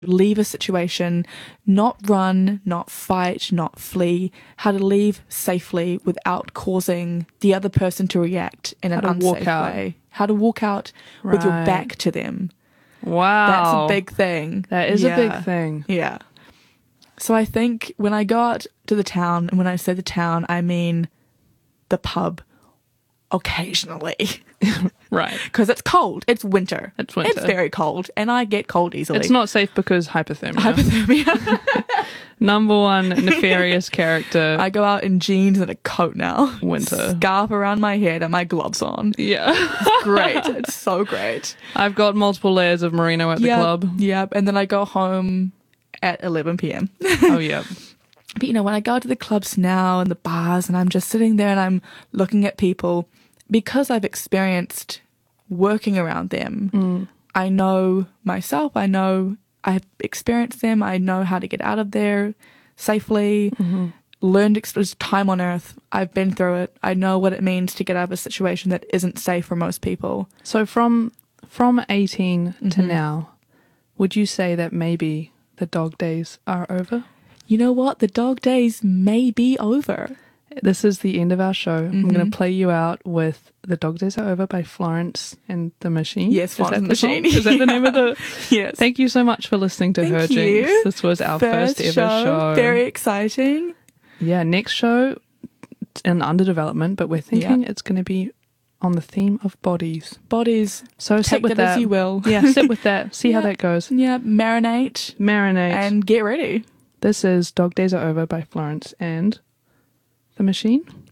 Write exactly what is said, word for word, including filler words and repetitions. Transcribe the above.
leave a situation, not run, not fight, not flee, how to leave safely without causing the other person to react in an How to walk unsafe out. way. How to walk out with your Right. back to them. Wow. That's a big thing. That is Yeah. a big thing. Yeah. So I think when I go out to the town, and when I say the town, I mean the pub occasionally. Right. Because it's cold. It's winter. It's winter. It's very cold, and I get cold easily. It's not safe because hypothermia. hypothermia. Number one nefarious character. I go out in jeans and a coat now. Winter. Scarf around my head and my gloves on. Yeah. Great. It's so great. I've got multiple layers of merino at the Yep, club. Yep. And then I go home at eleven p.m. Oh, yeah. But you know, when I go to the clubs now and the bars and I'm just sitting there and I'm looking at people, because I've experienced working around them, Mm. I know myself, I know I've experienced them, I know how to get out of there safely, Mm-hmm. learned exp- time on earth, I've been through it, I know what it means to get out of a situation that isn't safe for most people. So from from eighteen to Mhm. now, would you say that maybe the dog days are over? You know what? The dog days may be over. This is the end of our show. I'm going Mhm. to play you out with The Dog Days Are Over by Florence and the Machine. Yes, Is Florence that and the the song? Machine. Is that the name of the... Yes. Thank you so much for listening to Thank Her you. Jinx. This was our first, ever show. Very exciting. Yeah, next show in under development, but we're thinking it's going to be on the theme of bodies. Bodies. So Take sit with that that. as you will. Yeah, sit with that. See how Yeah. that goes. Yeah, marinate Marinate. and get ready. This is Dog Days Are Over by Florence and the Machine.